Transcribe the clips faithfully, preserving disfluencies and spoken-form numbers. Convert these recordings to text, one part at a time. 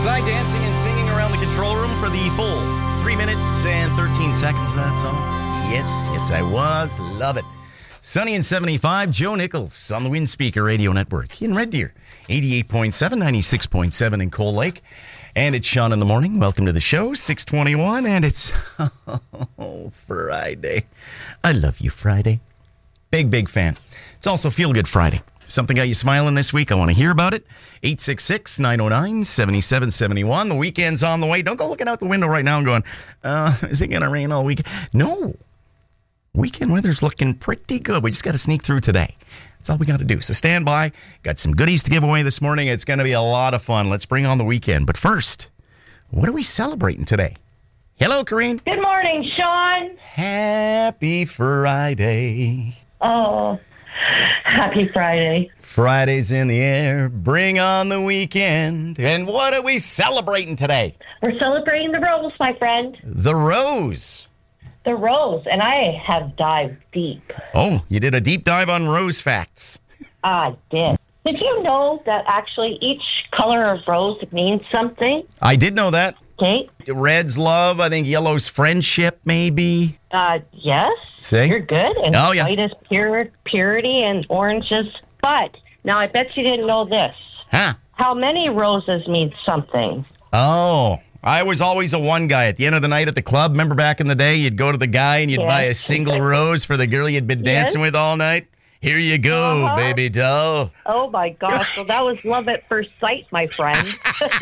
Was I dancing and singing around the control room for the full three minutes and thirteen seconds of that song? Yes, yes, I was. Love it. Sunny and seventy-five, Joe Nichols on the Wind Speaker Radio Network in Red Deer, eighty-eight point seven, ninety-six point seven in Cold Lake. And it's Sean in the morning. Welcome to the show, six twenty-one, and it's oh, Friday. I love you, Friday. Big, big fan. It's also Feel Good Friday. Something got you smiling this week? I want to hear about it. eight six six, nine oh nine, seven seven seven one. The weekend's on the way. Don't go looking out the window right now and going, uh, is it going to rain all week? No. Weekend weather's looking pretty good. We just got to sneak through today. That's all we got to do. So stand by. Got some goodies to give away this morning. It's going to be a lot of fun. Let's bring on the weekend. But first, what are we celebrating today? Hello, Corrine. Good morning, Sean. Happy Friday. Oh, happy Friday. Friday's in the air. Bring on the weekend. And what are we celebrating today? We're celebrating the Rose, my friend. The Rose. The Rose. And I have dived deep. Oh, you did a deep dive on rose facts. I did. Did you know that actually each color of rose means something? I did know that. Okay. Red's love. I think yellow's friendship, maybe. Uh, yes. See? You're good. And oh, yeah. white is pure, purity and orange is... But, now I bet you didn't know this. Huh? How many roses means something? Oh, I was always a one guy. At the end of the night at the club, remember back in the day, you'd go to the guy and you'd yes. buy a single rose for the girl you'd been dancing yes. with all night. Here you go, uh-huh. baby doll. Oh, my gosh. Well, that was love at first sight, my friend.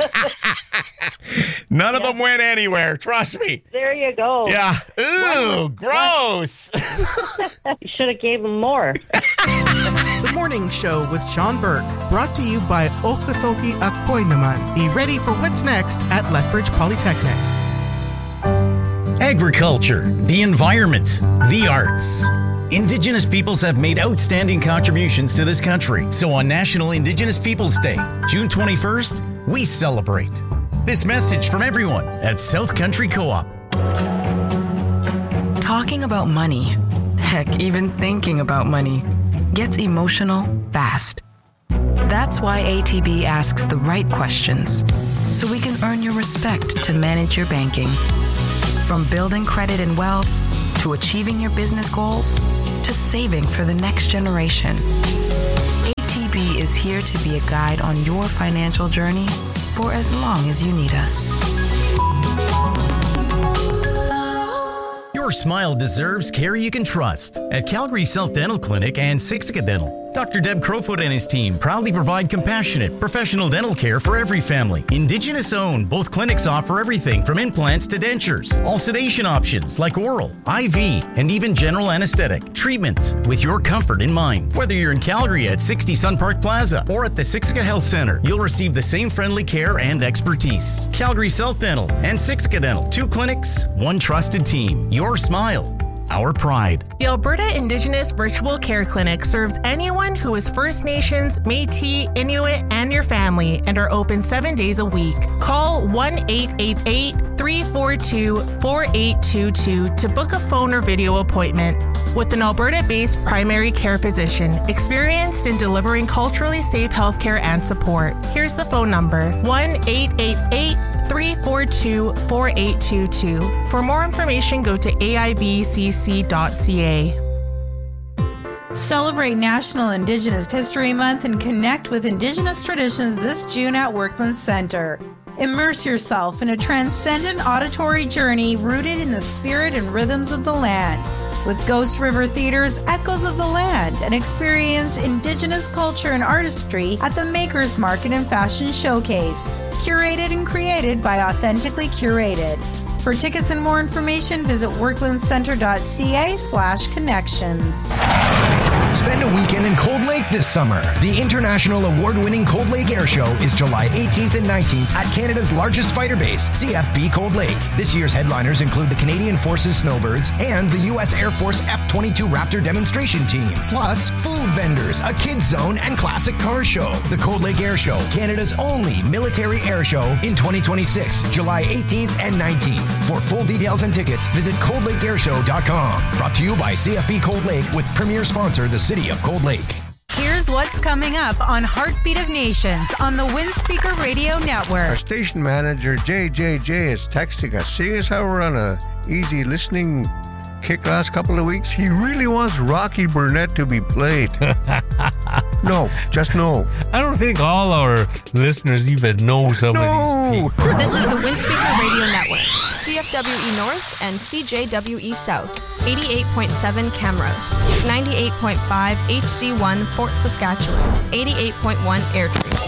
None of yeah. them went anywhere. Trust me. There you go. Yeah. Ooh, what? Gross. You should have gave him more. The Morning Show with Sean Burke. Brought to you by Okatoki Akoy Naman. Be ready for what's next at Lethbridge Polytechnic. Agriculture, the environment, the arts. Indigenous peoples have made outstanding contributions to this country. So on National Indigenous Peoples Day, June twenty-first, we celebrate. This message from everyone at South Country Co-op. Talking about money, heck, even thinking about money, gets emotional fast. That's why A T B asks the right questions, so we can earn your respect to manage your banking. From building credit and wealth, to achieving your business goals, to saving for the next generation. A T B is here to be a guide on your financial journey for as long as you need us. Your smile deserves care you can trust. At Calgary South Dental Clinic and Siksika Dental, Doctor Deb Crowfoot and his team proudly provide compassionate, professional dental care for every family. Indigenous owned, both clinics offer everything from implants to dentures. All sedation options like oral, I V, and even general anesthetic. Treatment with your comfort in mind. Whether you're in Calgary at sixty Sun Park Plaza or at the Siksika Health Center, you'll receive the same friendly care and expertise. Calgary South Dental and Siksika Dental. Two clinics, one trusted team. Your smile, our pride. The Alberta Indigenous Virtual Care Clinic serves anyone who is First Nations, Métis, Inuit, and your family, and are open seven days a week. Call one eight eight eight, three four two, four eight two two to book a phone or video appointment with an Alberta-based primary care physician experienced in delivering culturally safe healthcare and support. Here's the phone number, one eight eight eight, three four two, four eight two two. For more information, go to A I B C C dot C A. Celebrate National Indigenous History Month and connect with Indigenous traditions this June at Workland Center. Immerse yourself in a transcendent auditory journey rooted in the spirit and rhythms of the land. With Ghost River Theater's Echoes of the Land, and experience Indigenous culture and artistry at the Makers Market and Fashion Showcase. Curated and created by Authentically Curated. For tickets and more information, visit worklandcenter.ca slash connections. Spend a weekend in Cold Lake this summer. The international award-winning Cold Lake Air Show is July eighteenth and nineteenth at Canada's largest fighter base, C F B Cold Lake. This year's headliners include the Canadian Forces Snowbirds and the U S Air Force F twenty-two Raptor demonstration team. Plus, food vendors, a kids zone, and classic car show. The Cold Lake Air Show, Canada's only military air show in twenty twenty-six, July eighteenth and nineteenth. For full details and tickets, visit cold lake air show dot com. Brought to you by C F B Cold Lake with premier sponsor, the City of Cold Lake. Here's Here's what's coming up on Heartbeat of Nations on the Windspeaker Radio Our Network. station manager, J J J, is texting us. Seeing as how we're on a easy listening kick last couple of weeks, he really wants Rocky Burnett to be played. No, just no. I don't think all our listeners even know some No. of these people. This is the Windspeaker Radio Network. C F W E North and C J W E South. eighty-eight point seven Camrose. ninety-eight point five H D one Fort Saskatchewan. eighty-eight point one Airdrie.